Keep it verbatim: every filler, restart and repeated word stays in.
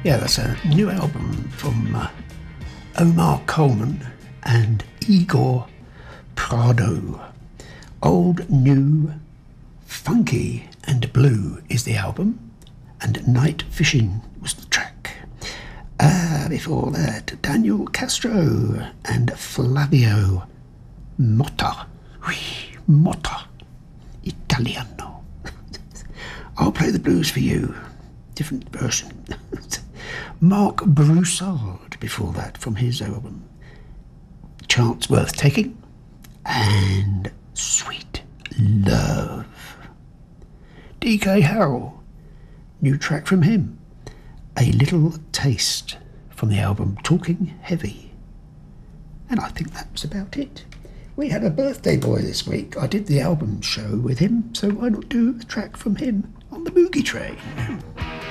Yeah, that's a new album from uh, Omar Coleman and Igor Prado. Old, New, Funky and Blue is the album, and Night Fishing was the track. Uh, before that, Daniel Castro and Flavio Motta. Oui, Motta. Italiano. I'll play the blues for you. Different version. Mark Broussard before that from his album Chance Worth Taking and Sweet Love. D K Harrell, new track from him, A Little Taste from the album Talking Heavy. And I think that was about it. We had a birthday boy this week. I did the album show with him, so why not do a track from him on the Boogie Train?